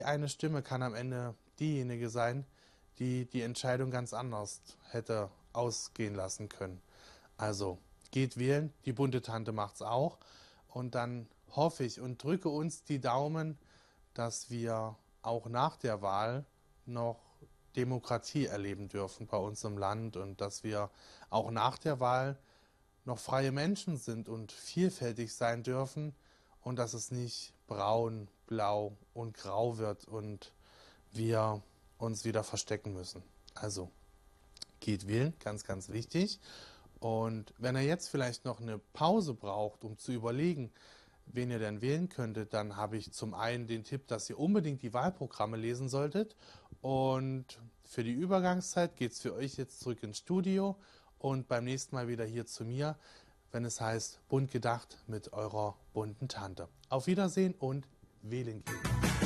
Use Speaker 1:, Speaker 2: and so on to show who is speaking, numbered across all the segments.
Speaker 1: Eine Stimme kann am Ende diejenige sein, die die Entscheidung ganz anders hätte ausgehen lassen können. Also geht wählen, die bunte Tante macht's auch. Und dann hoffe ich und drücke uns die Daumen, dass wir auch nach der Wahl noch Demokratie erleben dürfen bei uns im Land und dass wir auch nach der Wahl noch freie Menschen sind und vielfältig sein dürfen und dass es nicht braun, blau und grau wird und wir uns wieder verstecken müssen. Also geht wählen, ganz, ganz wichtig. Und wenn ihr jetzt vielleicht noch eine Pause braucht, um zu überlegen, wen ihr denn wählen könntet, dann habe ich zum einen den Tipp, dass ihr unbedingt die Wahlprogramme lesen solltet. Und für die Übergangszeit geht es für euch jetzt zurück ins Studio und beim nächsten Mal wieder hier zu mir, wenn es heißt Bunt gedacht mit eurer bunten Tante. Auf Wiedersehen und wählen gehen.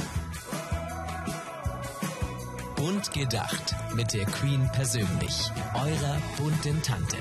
Speaker 2: Bunt gedacht mit der Queen persönlich, eurer bunten Tante.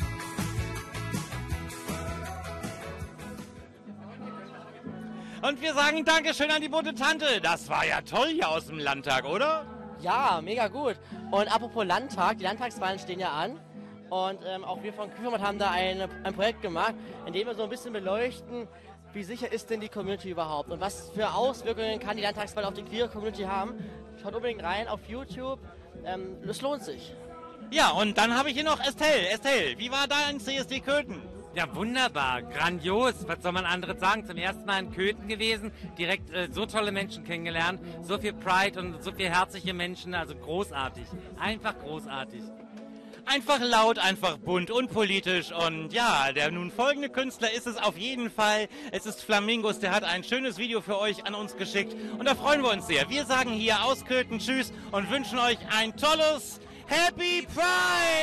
Speaker 3: Und wir sagen Dankeschön an die bunte Tante. Das war ja toll hier aus dem Landtag, oder?
Speaker 4: Ja, mega gut. Und apropos Landtag, die Landtagswahlen stehen ja an. Und auch wir von Küfermann haben da ein Projekt gemacht, in dem wir so ein bisschen beleuchten, wie sicher ist denn die Community überhaupt und was für Auswirkungen kann die Landtagswahl auf die queere Community haben. Schaut unbedingt rein auf YouTube, es lohnt sich.
Speaker 3: Ja, und dann habe ich hier noch Estelle. Estelle, wie war dein CSD Köthen?
Speaker 5: Ja, wunderbar, grandios. Was soll man anderes sagen? Zum ersten Mal in Köthen gewesen, direkt so tolle Menschen kennengelernt, so viel Pride und so viel herzliche Menschen, also großartig, einfach großartig.
Speaker 3: Einfach laut, einfach bunt, unpolitisch und ja, der nun folgende Künstler ist es auf jeden Fall. Es ist Flamingos, der hat ein schönes Video für euch an uns geschickt und da freuen wir uns sehr. Wir sagen hier aus Köthen Tschüss und wünschen euch ein tolles Happy Pride!